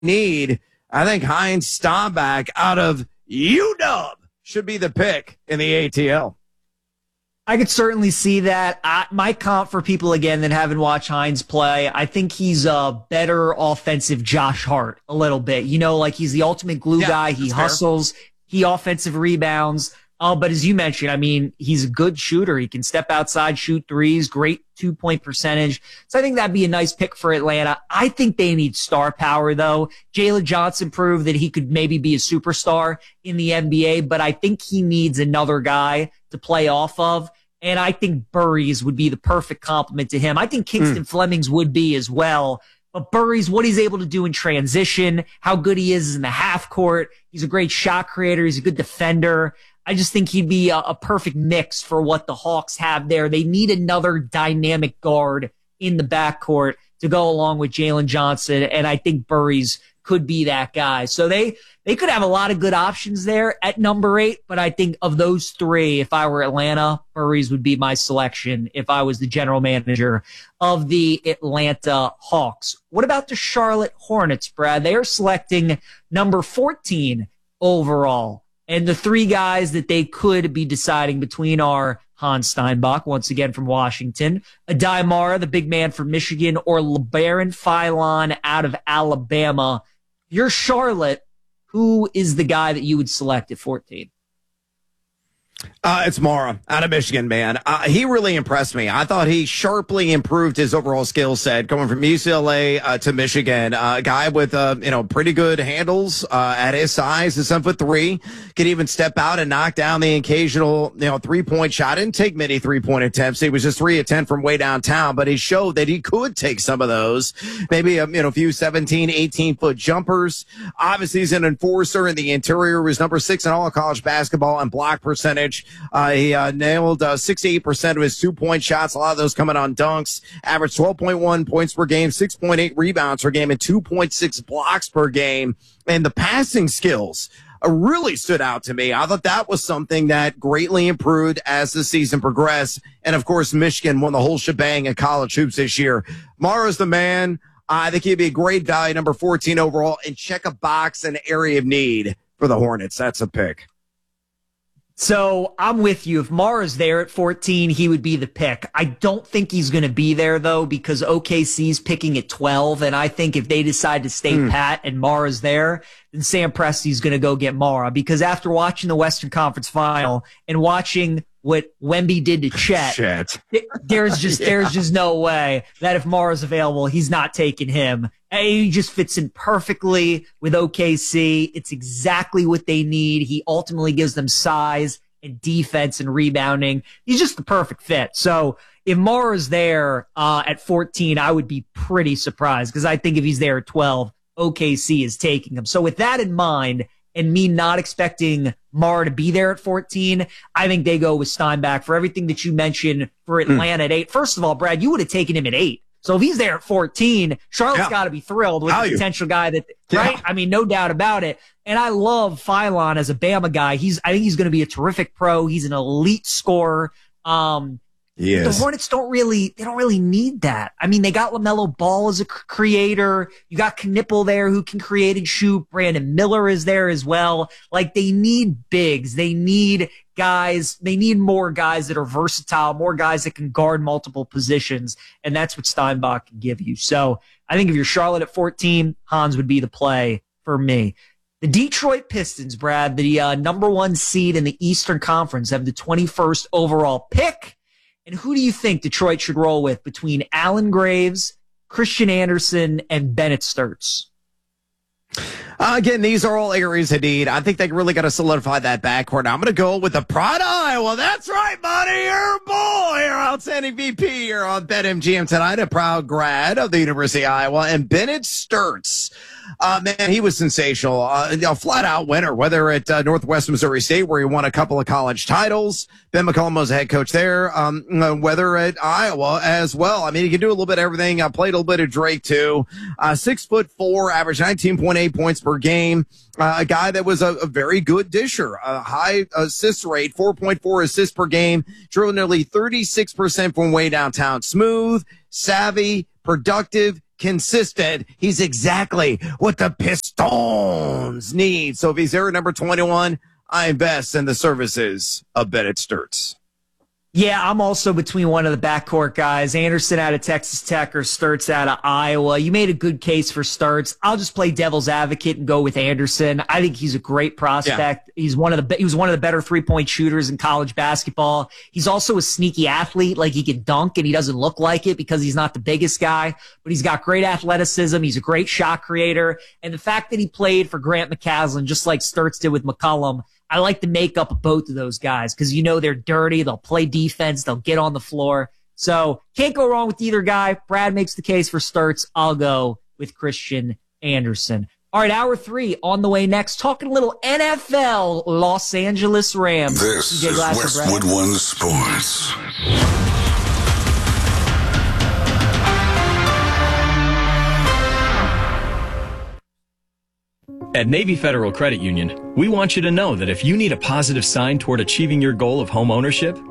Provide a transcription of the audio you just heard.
need, I think Heinz Staubach out of UW should be the pick in the ATL. I could certainly see that. My comp for people, again, that haven't watched Hines play, I think he's a better offensive Josh Hart a little bit. You know, like he's the ultimate glue guy. He hustles. He offensive rebounds. But as you mentioned, I mean, he's a good shooter. He can step outside, shoot threes, great 2-point percentage. So I think that'd be a nice pick for Atlanta. I think they need star power, though. Jalen Johnson proved that he could maybe be a superstar in the NBA, but I think he needs another guy to play off of. And I think Burries would be the perfect complement to him. I think Kingston Flemings would be as well. But Burries, what he's able to do in transition, how good he is in the half court. He's a great shot creator. He's a good defender. I just think he'd be a perfect mix for what the Hawks have there. They need another dynamic guard in the backcourt to go along with Jalen Johnson, and I think Burries could be that guy. So they could have a lot of good options there at number 8, but I think of those three, if I were Atlanta, Burries would be my selection if I was the general manager of the Atlanta Hawks. What about the Charlotte Hornets, Brad? They are selecting number 14 overall. And the three guys that they could be deciding between are Hans Steinbach, once again from Washington, Adai Mara, the big man from Michigan, or LeBaron Philon out of Alabama. You're Charlotte. Who is the guy that you would select at 14? It's Mara out of Michigan, man. He really impressed me. I thought he sharply improved his overall skill set going from UCLA to Michigan. A guy with pretty good handles at his size, is 7'3", could even step out and knock down the occasional 3-point shot. Didn't take many 3-point attempts. He was just 3 of 10 from way downtown, but he showed that he could take some of those. Maybe a few 17, 18-foot jumpers. Obviously, he's an enforcer in the interior. He was number 6 in all of college basketball and block percentage. He nailed 68% of his 2-point shots, a lot of those coming on dunks, averaged 12.1 points per game, 6.8 rebounds per game, and 2.6 blocks per game. And the passing skills really stood out to me. I thought that was something that greatly improved as the season progressed. And, of course, Michigan won the whole shebang in college hoops this year. Mara's the man. I think he'd be a great value, number 14 overall, and check a box in area of need for the Hornets. That's a pick. So I'm with you. If Mara's there at 14, he would be the pick. I don't think he's going to be there, though, because OKC's picking at 12. And I think if they decide to stay pat and Mara's there, then Sam Presti's going to go get Mara. Because after watching the Western Conference Final and watching what Wemby did to Chet, there's just no way that if Mara's available, he's not taking him. He just fits in perfectly with OKC. It's exactly what they need. He ultimately gives them size and defense and rebounding. He's just the perfect fit. So if Mara's there at 14, I would be pretty surprised because I think if he's there at 12, OKC is taking him. So with that in mind, and me not expecting Mara to be there at 14, I think they go with Steinbach for everything that you mentioned for Atlanta at 8. First of all, Brad, you would have taken him at 8. So if he's there at 14, Charlotte's got to be thrilled with the potential guy that, right? I mean, no doubt about it. And I love Philon as a Bama guy. I think he's going to be a terrific pro. He's an elite scorer. The Hornets don't really need that. I mean, they got LaMelo Ball as a creator. You got Knipple there who can create and shoot. Brandon Miller is there as well. Like, they need bigs. They need guys. They need more guys that are versatile, more guys that can guard multiple positions. And that's what Steinbach can give you. So I think if you're Charlotte at 14, Hans would be the play for me. The Detroit Pistons, Brad, the number 1 seed in the Eastern Conference, have the 21st overall pick. And who do you think Detroit should roll with between Allen Graves, Christian Anderson, and Bennett Sturts? Again, these are all areas of need. I think they really got to solidify that backcourt. I'm going to go with the pride of Iowa. That's right, buddy. Your boy, your outstanding VP here on BetMGM tonight, a proud grad of the University of Iowa, and Bennett Sturts. Man, he was sensational. A flat-out winner, whether at Northwest Missouri State, where he won a couple of college titles. Ben McCollum was a head coach there, whether at Iowa as well. I mean, he can do a little bit of everything. I played a little bit of Drake, too. 6'4", averaged 19.8 points per game. A guy that was a very good disher, a high assist rate, 4.4 assists per game, drove nearly 36% from way downtown. Smooth, savvy, productive, consistent. He's exactly what the Pistons need. So if he's there at number 21, I invest in the services of Bennett Sturtz. Yeah, I'm also between one of the backcourt guys, Anderson out of Texas Tech or Sturtz out of Iowa. You made a good case for Sturtz. I'll just play devil's advocate and go with Anderson. I think he's a great prospect. Yeah. He was one of the better 3-point shooters in college basketball. He's also a sneaky athlete. Like, he can dunk and he doesn't look like it because he's not the biggest guy, but he's got great athleticism. He's a great shot creator. And the fact that he played for Grant McCasland, just like Sturtz did with McCollum, I like the makeup of both of those guys because, they're dirty. They'll play defense. They'll get on the floor. So can't go wrong with either guy. Brad makes the case for Sturtz. I'll go with Christian Anderson. All right, hour 3 on the way next. Talking a little NFL Los Angeles Rams. This is Westwood One Sports. At Navy Federal Credit Union, we want you to know that if you need a positive sign toward achieving your goal of home ownership,